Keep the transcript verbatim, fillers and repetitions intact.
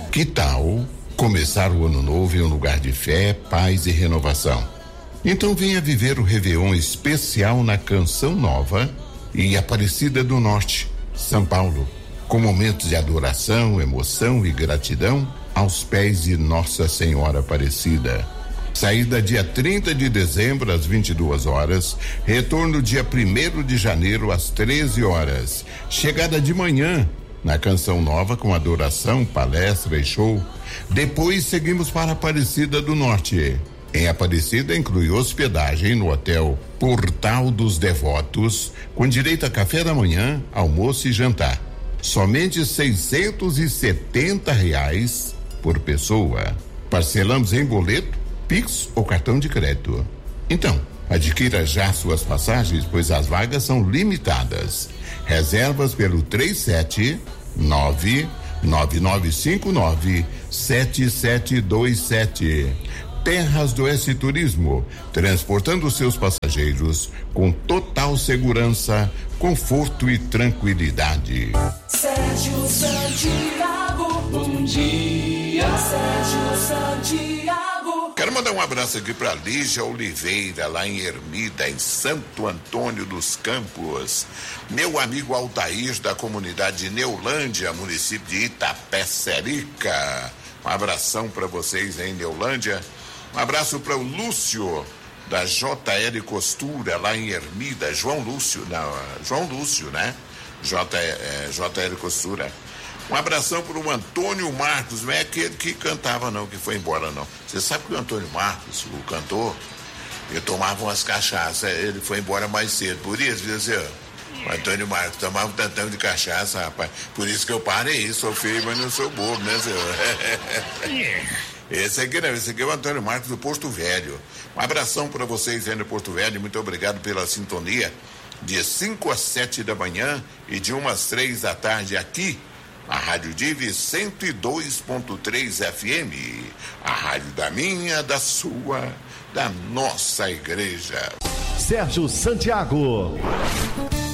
Que tal começar o ano novo em um lugar de fé, paz e renovação? Então venha viver o Réveillon especial na Canção Nova e Aparecida do Norte, São Paulo, com momentos de adoração, emoção e gratidão aos pés de Nossa Senhora Aparecida. Saída dia trinta de dezembro às vinte e duas horas, retorno dia primeiro de janeiro às treze horas. Chegada de manhã na Canção Nova com adoração, palestra e show. Depois seguimos para Aparecida do Norte. Em Aparecida inclui hospedagem no Hotel Portal dos Devotos, com direito a café da manhã, almoço e jantar. Somente seiscentos e setenta reais por pessoa. Parcelamos em boleto, Pix ou cartão de crédito. Então, adquira já suas passagens, pois as vagas são limitadas. Reservas pelo três sete nove nove nove cinco nove sete sete dois sete. Terras do Oeste Turismo, transportando seus passageiros com total segurança, conforto e tranquilidade. Sérgio Santiago, bom dia. Sérgio Santiago. Quero mandar um abraço aqui para Lígia Oliveira, lá em Ermida, em Santo Antônio dos Campos. Meu amigo Altair, da comunidade de Neulândia, município de Itapecerica. Um abração para vocês aí em Neulândia. Um abraço para o Lúcio, da J L Costura, lá em Ermida. João Lúcio, não, João Lúcio, né? J, é, J L Costura. Um abração para o Antônio Marcos, não é aquele que cantava não, que foi embora não. Você sabe que o Antônio Marcos, o cantor, ele tomava umas cachaças, ele foi embora mais cedo, por isso, viu, senhor? O Antônio Marcos tomava um tantão de cachaça, rapaz. Por isso que eu parei, sou feio, mas não sou bobo, né, senhor? Esse aqui não, esse aqui é o Antônio Marcos do Porto Velho. Um abração para vocês aí no Porto Velho, muito obrigado pela sintonia. De cinco às sete da manhã e de uma às três da tarde aqui, a Rádio Divi cento e dois ponto três F M. A rádio da minha, da sua, da nossa igreja. Sérgio Santiago.